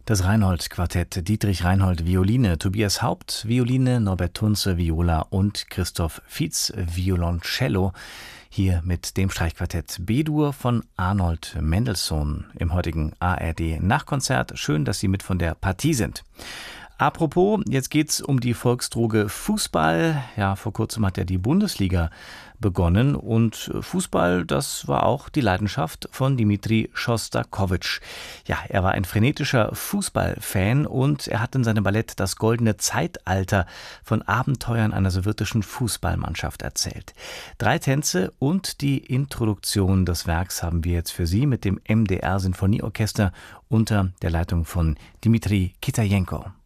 Das Reinhold-Quartett: Dietrich Reinhold Violine, Tobias Haupt Violine, Norbert Tunze Viola und Christoph Fietz Violoncello. Hier mit dem Streichquartett B-Dur von Arnold Mendelssohn im heutigen ARD-Nachkonzert. Schön, dass Sie mit von der Partie sind. Apropos, jetzt geht's um die Volksdroge Fußball. Ja, vor kurzem hat ja die Bundesliga begonnen und Fußball, das war auch die Leidenschaft von Dimitri Schostakowitsch. Ja, er war ein frenetischer Fußballfan und er hat in seinem Ballett das goldene Zeitalter von Abenteuern einer sowjetischen Fußballmannschaft erzählt. 3 Tänze und die Introduktion des Werks haben wir jetzt für Sie mit dem MDR Sinfonieorchester unter der Leitung von Dmitri Kitajenko.